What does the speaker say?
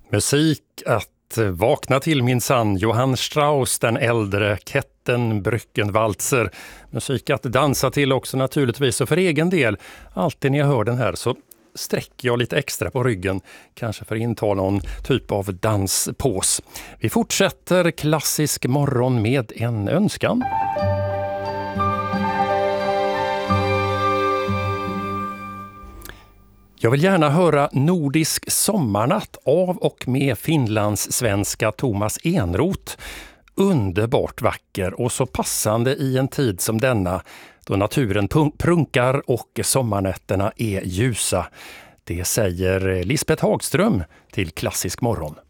Musik att vakna till minsann. Johann Strauss den äldre, Ketten, Brückenwalzer. Musik att dansa till också naturligtvis. Och för egen del, alltid när jag hör den här så sträcker jag lite extra på ryggen. Kanske för att inta någon typ av danspås. Vi fortsätter klassisk morgon med en önskan. Jag vill gärna höra Nordisk sommarnatt av och med Finlands svenska Thomas Enroth. Underbart vacker och så passande i en tid som denna då naturen prunkar och sommarnätterna är ljusa. Det säger Lisbeth Hagström till Klassisk morgon.